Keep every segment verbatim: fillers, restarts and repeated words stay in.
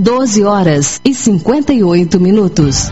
doze horas e cinquenta e oito minutos.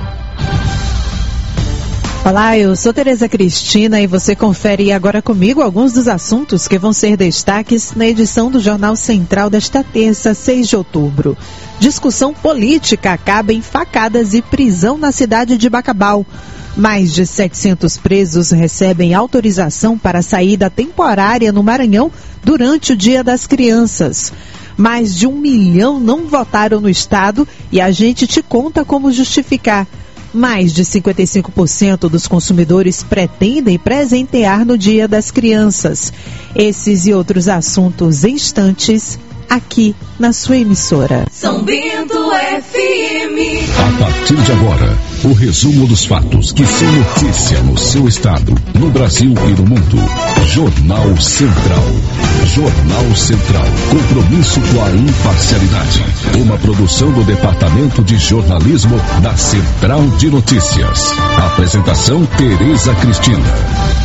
Olá, eu sou Tereza Cristina e você confere agora comigo alguns dos assuntos que vão ser destaques na edição do Jornal Central desta terça, seis de outubro. Discussão política acaba em facadas e prisão na cidade de Bacabal. Mais de setecentos presos recebem autorização para saída temporária no Maranhão durante o Dia das Crianças. Mais de um milhão não votaram no estado e a gente te conta como justificar. Mais de cinquenta e cinco por cento dos consumidores pretendem presentear no Dia das Crianças. Esses e outros assuntos em instantes, aqui na sua emissora. São Bento F M. A partir de agora, o resumo dos fatos que são notícia no seu estado, no Brasil e no mundo. Jornal Central. Jornal Central. Compromisso com a imparcialidade. Uma produção do Departamento de Jornalismo da Central de Notícias. Apresentação Tereza Cristina.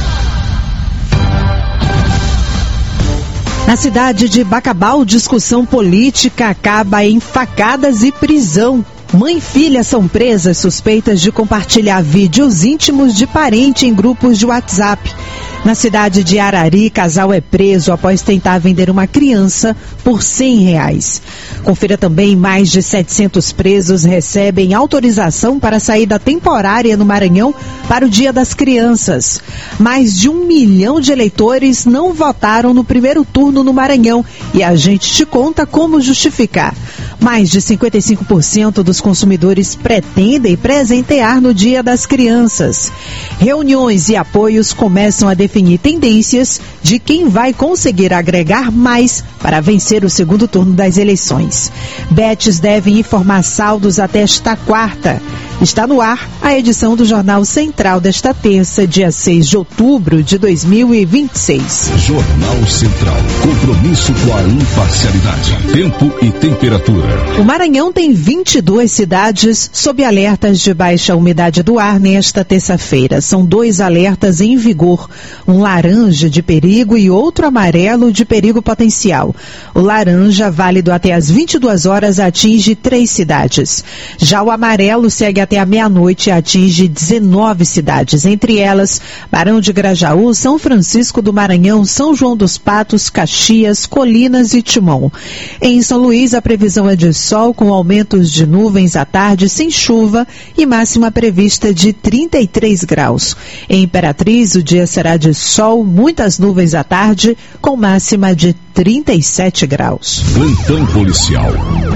Na cidade de Bacabal, discussão política acaba em facadas e prisão. Mãe e filha são presas suspeitas de compartilhar vídeos íntimos de parente em grupos de WhatsApp. Na cidade de Arari, casal é preso após tentar vender uma criança por cem reais. Confira também, mais de setecentos presos recebem autorização para saída temporária no Maranhão para o Dia das Crianças. Mais de um milhão de eleitores não votaram no primeiro turno no Maranhão e a gente te conta como justificar. Mais de cinquenta e cinco por cento dos consumidores pretendem presentear no Dia das Crianças. Reuniões e apoios começam a definir tendências de quem vai conseguir agregar mais para vencer o segundo turno das eleições. Bets devem informar saldos até esta quarta. Está no ar a edição do Jornal Central desta terça, dia seis de outubro de dois mil e vinte e seis. Jornal Central. Compromisso com a imparcialidade. Tempo e temperatura. O Maranhão tem vinte e duas cidades sob alertas de baixa umidade do ar nesta terça-feira. São dois alertas em vigor, um laranja de perigo e outro amarelo de perigo potencial. O laranja, válido até às vinte e duas horas, atinge três cidades. Já o amarelo segue até a meia-noite e atinge dezenove cidades, entre elas Barão de Grajaú, São Francisco do Maranhão, São João dos Patos, Caxias, Colinas e Timon. Em São Luís, a previsão é de sol com aumentos de nuvens à tarde sem chuva e máxima prevista de trinta e três graus. Em Imperatriz, o dia será de sol, muitas nuvens à tarde com máxima de trinta e sete graus. Plantão policial.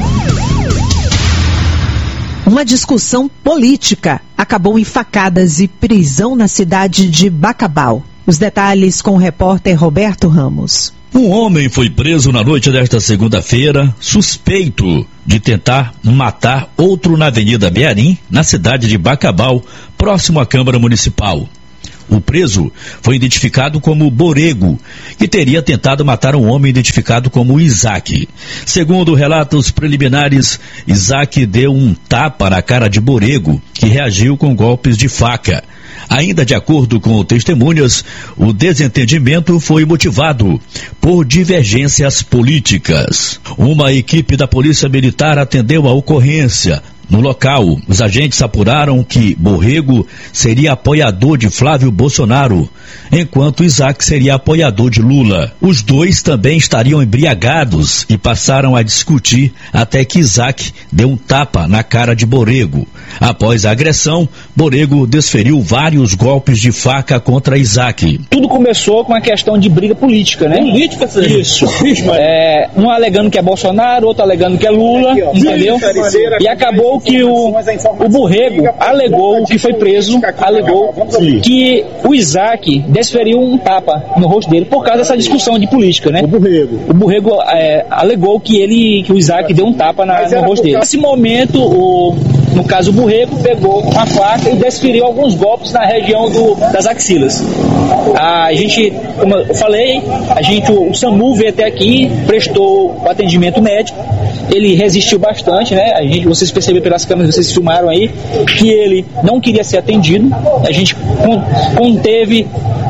Uma discussão política acabou em facadas e prisão na cidade de Bacabal. Os detalhes com o repórter Roberto Ramos. Um homem foi preso na noite desta segunda-feira, suspeito de tentar matar outro na Avenida Mearim, na cidade de Bacabal, próximo à Câmara Municipal. O preso foi identificado como Borrego, que teria tentado matar um homem identificado como Isaac. Segundo relatos preliminares, Isaac deu um tapa na cara de Borrego, que reagiu com golpes de faca. Ainda de acordo com testemunhas, o desentendimento foi motivado por divergências políticas. Uma equipe da Polícia Militar atendeu a ocorrência. No local, os agentes apuraram que Borrego seria apoiador de Flávio Bolsonaro, enquanto Isaac seria apoiador de Lula. Os dois também estariam embriagados e passaram a discutir até que Isaac deu um tapa na cara de Borrego. Após a agressão, Borrego desferiu vários golpes de faca contra Isaac. Tudo começou com uma questão de briga política, né? Política, isso. É, um alegando que é Bolsonaro, outro alegando que é Lula, entendeu? E acabou que o, o Borrego alegou, que foi preso, alegou que o Isaac desferiu um tapa no rosto dele por causa dessa discussão de política, né? O Borrego. O Borrego é, alegou que ele, que o Isaac deu um tapa na, no rosto dele. Nesse momento, o, no caso, o Borrego pegou uma faca e desferiu alguns golpes na região do, das axilas. A gente, como eu falei, a gente, o SAMU veio até aqui, prestou o atendimento médico, ele resistiu bastante, né? A gente, vocês perceberam pelas câmeras, vocês filmaram aí, que ele não queria ser atendido, a gente conteve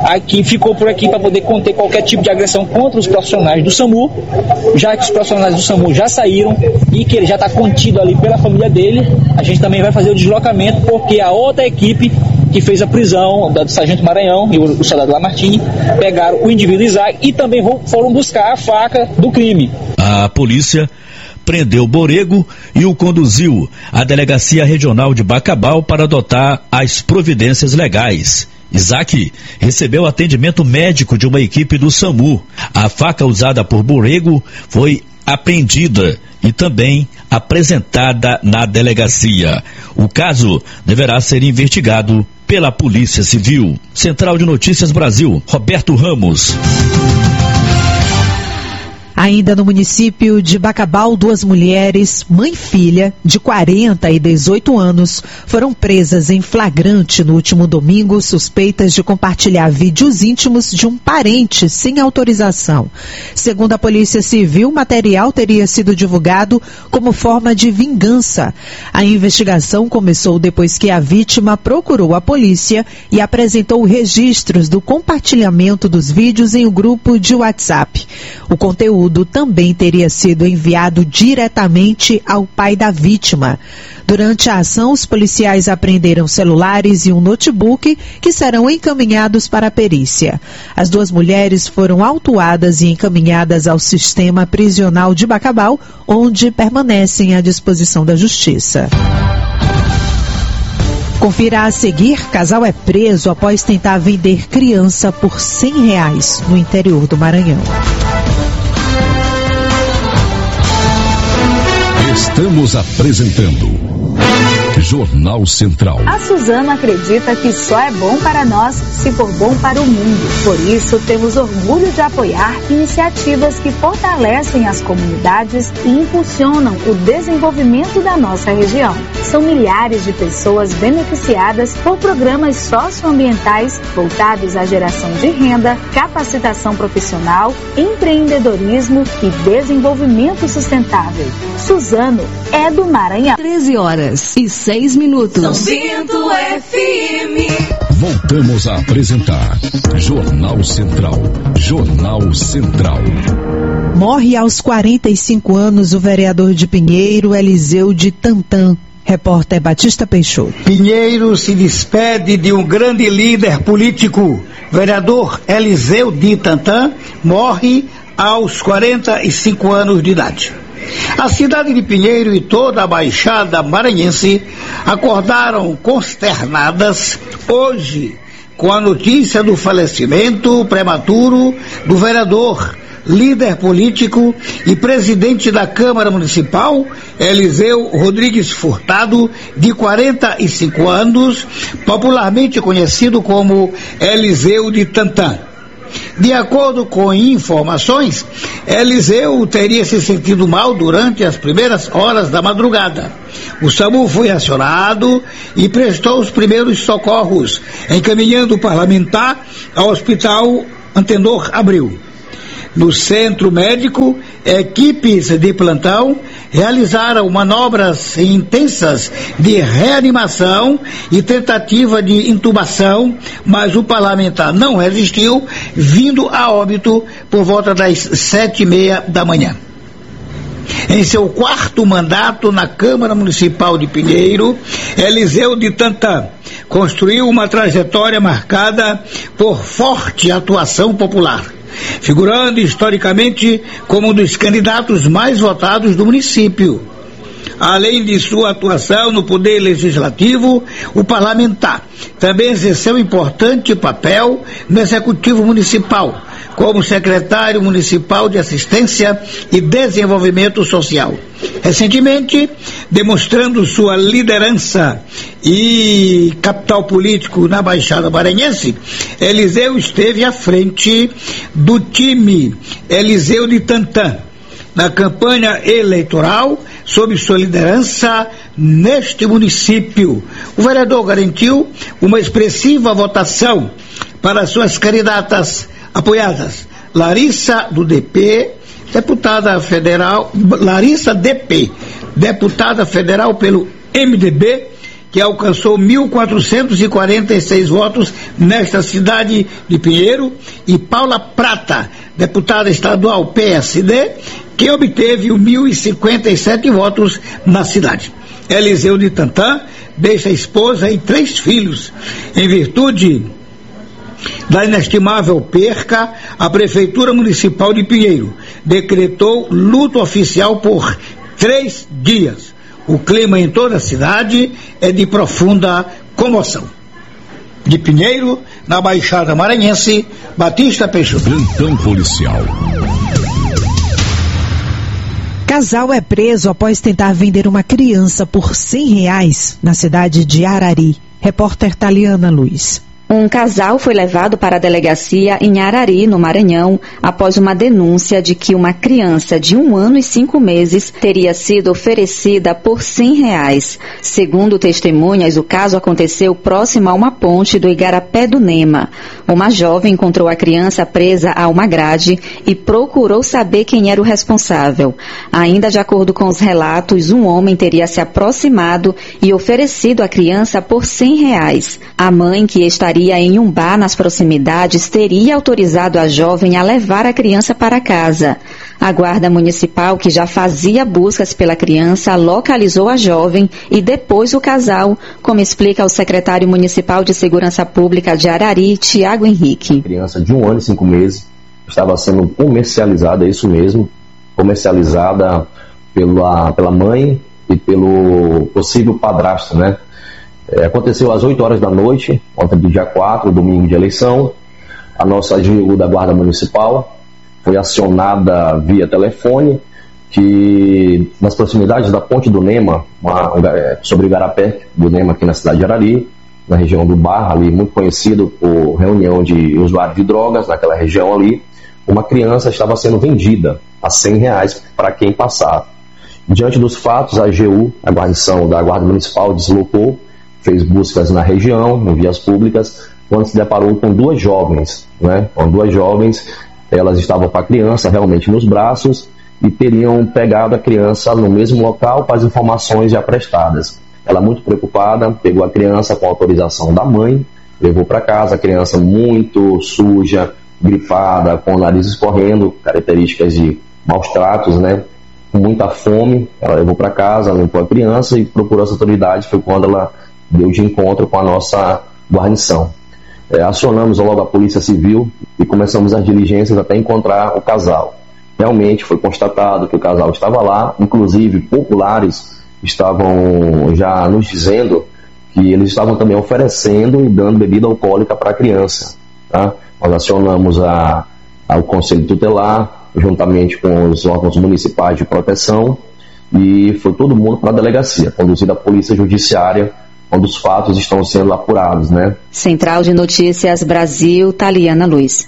aqui ficou por aqui para poder conter qualquer tipo de agressão contra os profissionais do SAMU, já que os profissionais do SAMU já saíram e que ele já está contido ali pela família dele. A gente também vai fazer o deslocamento porque a outra equipe que fez a prisão do sargento Maranhão e o, o soldado Lamartine pegaram o indivíduo Isaac e também foram buscar a faca do crime. A polícia prendeu Borrego e o conduziu à Delegacia Regional de Bacabal para adotar as providências legais. Isaac recebeu atendimento médico de uma equipe do SAMU. A faca usada por Borrego foi apreendida e também apresentada na delegacia. O caso deverá ser investigado pela Polícia Civil. Central de Notícias Brasil, Roberto Ramos. Ainda no município de Bacabal, duas mulheres, mãe e filha, de quarenta e dezoito anos, foram presas em flagrante no último domingo, suspeitas de compartilhar vídeos íntimos de um parente sem autorização. Segundo a Polícia Civil, o material teria sido divulgado como forma de vingança. A investigação começou depois que a vítima procurou a polícia e apresentou registros do compartilhamento dos vídeos em um grupo de WhatsApp. O conteúdo também teria sido enviado diretamente ao pai da vítima. Durante a ação, os policiais apreenderam celulares e um notebook que serão encaminhados para a perícia. As duas mulheres foram autuadas e encaminhadas ao sistema prisional de Bacabal, onde permanecem à disposição da Justiça. Confira a seguir: casal é preso após tentar vender criança por cem reais no interior do Maranhão. Estamos apresentando Jornal Central. A Suzano acredita que só é bom para nós se for bom para o mundo. Por isso, temos orgulho de apoiar iniciativas que fortalecem as comunidades e impulsionam o desenvolvimento da nossa região. São milhares de pessoas beneficiadas por programas socioambientais voltados à geração de renda, capacitação profissional, empreendedorismo e desenvolvimento sustentável. Suzano é do Maranhão. treze horas e seis minutos. São Bento F M. Voltamos a apresentar Jornal Central. Jornal Central. Morre aos quarenta e cinco anos o vereador de Pinheiro, Eliseu de Tantã. Repórter Batista Peixoto. Pinheiro se despede de um grande líder político. Vereador Eliseu de Tantã morre aos quarenta e cinco anos de idade. A cidade de Pinheiro e toda a Baixada Maranhense acordaram consternadas hoje com a notícia do falecimento prematuro do vereador, líder político e presidente da Câmara Municipal, Eliseu Rodrigues Furtado, de quarenta e cinco anos, popularmente conhecido como Eliseu de Tantã. De acordo com informações, Eliseu teria se sentido mal durante as primeiras horas da madrugada. O SAMU foi acionado e prestou os primeiros socorros, encaminhando o parlamentar ao Hospital Antenor Abreu. No centro médico, equipes de plantão realizaram manobras intensas de reanimação e tentativa de intubação, mas o parlamentar não resistiu, vindo a óbito por volta das sete e meia da manhã. Em seu quarto mandato na Câmara Municipal de Pinheiro, Eliseu de Tantã construiu uma trajetória marcada por forte atuação popular, figurando historicamente como um dos candidatos mais votados do município. Além de sua atuação no Poder Legislativo, o parlamentar também exerceu importante papel no Executivo Municipal, como secretário municipal de Assistência e Desenvolvimento Social. Recentemente, demonstrando sua liderança e capital político na Baixada Maranhense, Eliseu esteve à frente do time Eliseu de Tantã na campanha eleitoral sob sua liderança neste município. O vereador garantiu uma expressiva votação para suas candidatas apoiadas: Larissa do D P, deputada federal, Larissa D P, deputada federal pelo M D B, que alcançou mil quatrocentos e quarenta e seis votos nesta cidade de Pinheiro, e Paula Prata, deputada estadual P S D, que obteve mil e cinquenta e sete votos na cidade. Eliseu de Tantã deixa a esposa e três filhos. Em virtude da inestimável perca, a Prefeitura Municipal de Pinheiro decretou luto oficial por três dias. O clima em toda a cidade é de profunda comoção. De Pinheiro, na Baixada Maranhense, Batista Peixoto. Plantão policial. Casal é preso após tentar vender uma criança por cem reais na cidade de Arari. Repórter Taliana Luiz. Um casal foi levado para a delegacia em Arari, no Maranhão, após uma denúncia de que uma criança de um ano e cinco meses teria sido oferecida por cem reais. Segundo testemunhas, o caso aconteceu próximo a uma ponte do Igarapé do Nema. Uma jovem encontrou a criança presa a uma grade e procurou saber quem era o responsável. Ainda de acordo com os relatos, um homem teria se aproximado e oferecido a criança por cem reais. A mãe, que estaria em um bar nas proximidades, teria autorizado a jovem a levar a criança para casa. A Guarda Municipal, que já fazia buscas pela criança, localizou a jovem e depois o casal, como explica o secretário municipal de Segurança Pública de Arari, Tiago Henrique. A criança de um ano e cinco meses estava sendo comercializada, é isso mesmo, comercializada pela, pela mãe e pelo possível padrasto, né? É, aconteceu às oito horas da noite, ontem do dia quatro, domingo de eleição. A nossa G U da Guarda Municipal foi acionada via telefone, que nas proximidades da Ponte do Nema, uma, sobre o Igarapé do Nema, aqui na cidade de Arari, na região do Barra, ali, muito conhecido por reunião de usuários de drogas naquela região ali, uma criança estava sendo vendida a cem reais para quem passava. Diante dos fatos, a G U, a guarnição da Guarda Municipal, deslocou, fez buscas na região, em vias públicas, quando se deparou com duas jovens, né? Com duas jovens, elas estavam com a criança realmente nos braços e teriam pegado a criança no mesmo local para as informações já prestadas. Ela, muito preocupada, pegou a criança com autorização da mãe, levou para casa, a criança muito suja, gripada, com o nariz escorrendo, características de maus tratos, né? Com muita fome, ela levou para casa, limpou a criança e procurou as autoridades. Foi quando ela deu de encontro com a nossa guarnição. É, acionamos logo a Polícia Civil e começamos as diligências até encontrar o casal. Realmente foi constatado que o casal estava lá, inclusive populares estavam já nos dizendo que eles estavam também oferecendo e dando bebida alcoólica para a criança. Tá? Nós acionamos a, a, o Conselho Tutelar, juntamente com os órgãos municipais de proteção, e foi todo mundo para a delegacia, conduzida a Polícia Judiciária, onde os fatos estão sendo apurados, né? Central de Notícias Brasil, Taliana Luiz.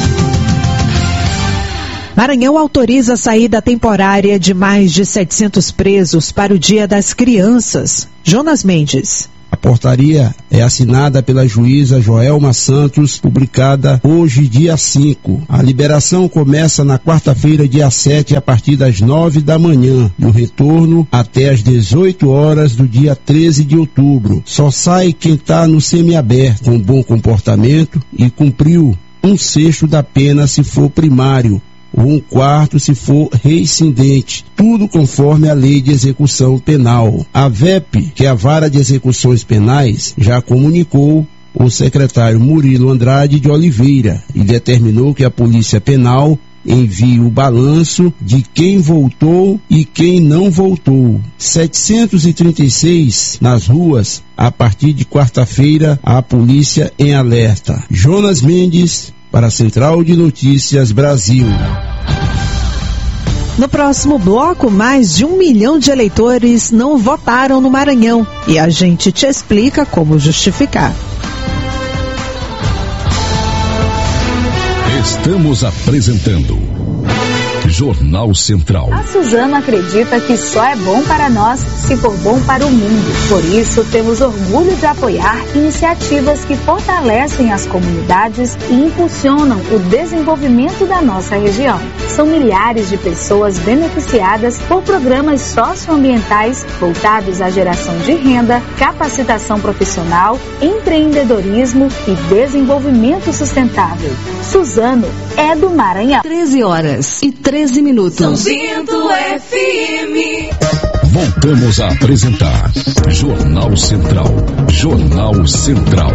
Maranhão autoriza a saída temporária de mais de setecentos presos para o Dia das Crianças. Jonas Mendes. A portaria é assinada pela juíza Joelma Santos, publicada hoje, dia cinco. A liberação começa na quarta-feira, dia sete, a partir das nove da manhã, e o retorno até às dezoito horas do dia treze de outubro. Só sai quem está no semiaberto, com bom comportamento e cumpriu um sexto da pena se for primário, ou um quarto se for reincidente, tudo conforme a Lei de Execução Penal. A V E P, que é a Vara de Execuções Penais, já comunicou o secretário Murilo Andrade de Oliveira e determinou que a Polícia Penal envie o balanço de quem voltou e quem não voltou. setecentos e trinta e seis nas ruas, a partir de quarta-feira, a polícia em alerta. Jonas Mendes, para a Central de Notícias Brasil. No próximo bloco, mais de um milhão de eleitores não votaram no Maranhão e a gente te explica como justificar. Estamos apresentando Jornal Central. A Suzano acredita que só é bom para nós se for bom para o mundo. Por isso, temos orgulho de apoiar iniciativas que fortalecem as comunidades e impulsionam o desenvolvimento da nossa região. São milhares de pessoas beneficiadas por programas socioambientais voltados à geração de renda, capacitação profissional, empreendedorismo e desenvolvimento sustentável. Suzano é do Maranhão. treze horas e treze minutos. São Bento F M. Voltamos a apresentar Jornal Central. Jornal Central.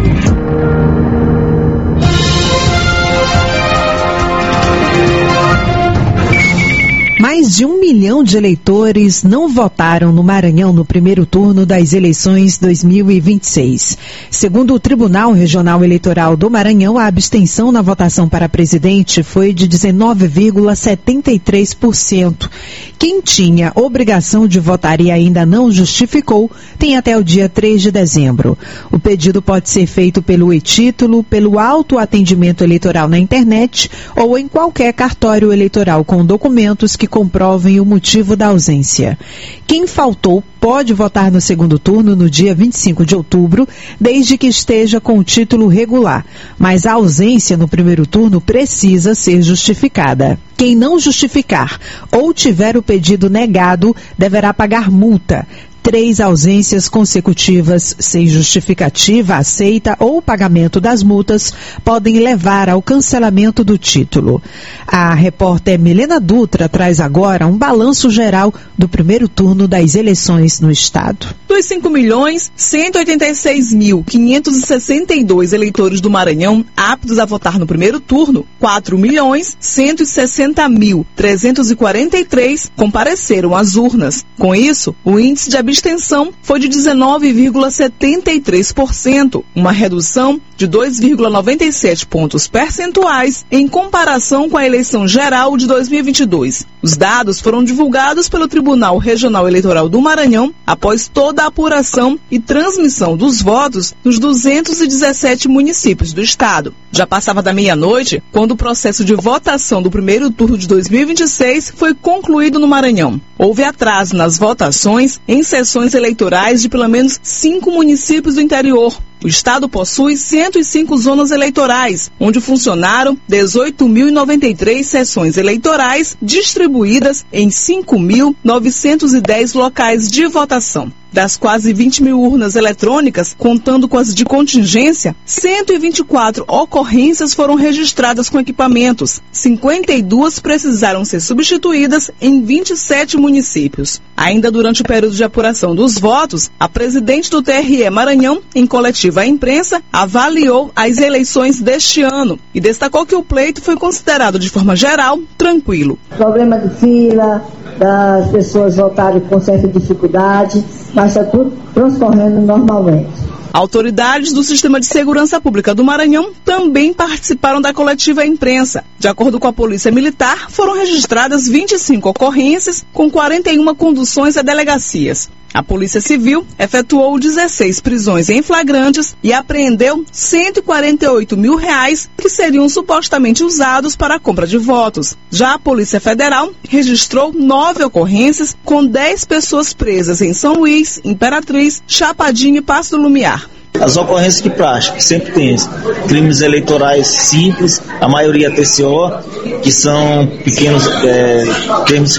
Mais de um milhão de eleitores não votaram no Maranhão no primeiro turno das eleições dois mil e vinte e seis. Segundo o Tribunal Regional Eleitoral do Maranhão, a abstenção na votação para presidente foi de dezenove vírgula setenta e três por cento. Quem tinha obrigação de votar e ainda não justificou, tem até o dia três de dezembro. O pedido pode ser feito pelo e-título, pelo autoatendimento eleitoral na internet ou em qualquer cartório eleitoral com documentos que comprovem o motivo da ausência. Quem faltou pode votar no segundo turno no dia vinte e cinco de outubro, desde que esteja com o título regular, mas a ausência no primeiro turno precisa ser justificada. Quem não justificar ou tiver o pedido negado deverá pagar multa. Três ausências consecutivas sem justificativa aceita ou pagamento das multas podem levar ao cancelamento do título. A repórter Milena Dutra traz agora um balanço geral do primeiro turno das eleições no estado. Dos cinco milhões, cento e oitenta e seis mil, quinhentos e sessenta e dois eleitores do Maranhão aptos a votar no primeiro turno, quatro milhões, cento e sessenta mil, trezentos e quarenta e três compareceram às urnas. Com isso, o índice de abstenção foi de dezenove vírgula setenta e três por cento, uma redução de dois vírgula noventa e sete pontos percentuais em comparação com a eleição geral de dois mil e vinte e dois. Os dados foram divulgados pelo Tribunal Regional Eleitoral do Maranhão após toda a apuração e transmissão dos votos nos duzentos e dezessete municípios do estado. Já passava da meia-noite quando o processo de votação do primeiro turno de dois mil e vinte e seis foi concluído no Maranhão. Houve atraso nas votações em sessões eleitorais de pelo menos cinco municípios do interior. O estado possui cento e cinco zonas eleitorais, onde funcionaram dezoito mil e noventa e três sessões eleitorais distribuídas em cinco mil novecentos e dez locais de votação. Das quase vinte mil urnas eletrônicas, contando com as de contingência, cento e vinte e quatro ocorrências foram registradas com equipamentos. cinquenta e duas precisaram ser substituídas em vinte e sete municípios. Ainda durante o período de apuração dos votos, a presidente do T R E Maranhão, em coletiva à imprensa, avaliou as eleições deste ano e destacou que o pleito foi considerado de forma geral tranquilo. Problema de fila, das pessoas votarem com certa dificuldade, mas está tudo transcorrendo normalmente. Autoridades do Sistema de Segurança Pública do Maranhão também participaram da coletiva à imprensa. De acordo com a Polícia Militar, foram registradas vinte e cinco ocorrências com quarenta e uma conduções a delegacias. A Polícia Civil efetuou dezesseis prisões em flagrantes e apreendeu cento e quarenta e oito mil reais que seriam supostamente usados para a compra de votos. Já a Polícia Federal registrou nove ocorrências com dez pessoas presas em São Luís, Imperatriz, Chapadinho e Passo do Lumiar. As ocorrências de prática, que sempre tem crimes eleitorais simples, a maioria T C O, que são pequenos é, crimes